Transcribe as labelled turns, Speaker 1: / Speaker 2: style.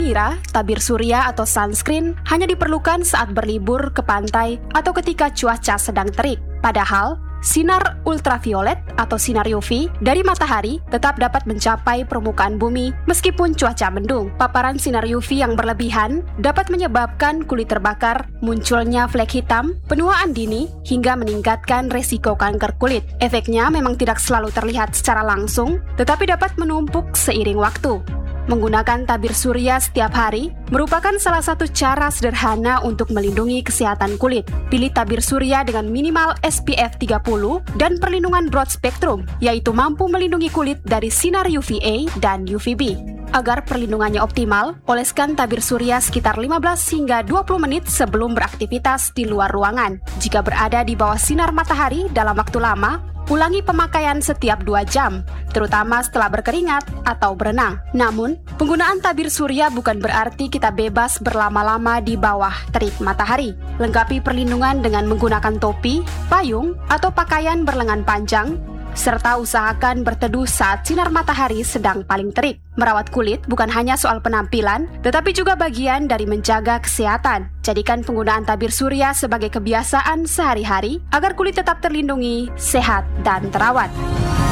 Speaker 1: mengira tabir surya atau sunscreen hanya diperlukan saat berlibur ke pantai atau ketika cuaca sedang terik. Padahal, sinar ultraviolet atau sinar UV dari matahari tetap dapat mencapai permukaan bumi meskipun cuaca mendung. Paparan sinar UV yang berlebihan dapat menyebabkan kulit terbakar, munculnya flek hitam, penuaan dini, hingga meningkatkan resiko kanker kulit. Efeknya memang tidak selalu terlihat secara langsung, tetapi dapat menumpuk seiring waktu. Menggunakan tabir surya setiap hari merupakan salah satu cara sederhana untuk melindungi kesehatan kulit. Pilih tabir surya dengan minimal SPF 30 dan perlindungan broad spectrum, yaitu mampu melindungi kulit dari sinar UVA dan UVB. Agar perlindungannya optimal, oleskan tabir surya sekitar 15 hingga 20 menit sebelum beraktivitas di luar ruangan. Jika berada di bawah sinar matahari dalam waktu lama, ulangi pemakaian setiap 2 jam, terutama setelah berkeringat atau berenang. Namun, penggunaan tabir surya bukan berarti kita bebas berlama-lama di bawah terik matahari. Lengkapi perlindungan dengan menggunakan topi, payung, atau pakaian berlengan panjang, serta usahakan berteduh saat sinar matahari sedang paling terik. Merawat kulit bukan hanya soal penampilan, tetapi juga bagian dari menjaga kesehatan. Jadikan penggunaan tabir surya sebagai kebiasaan sehari-hari agar kulit tetap terlindungi, sehat, dan terawat.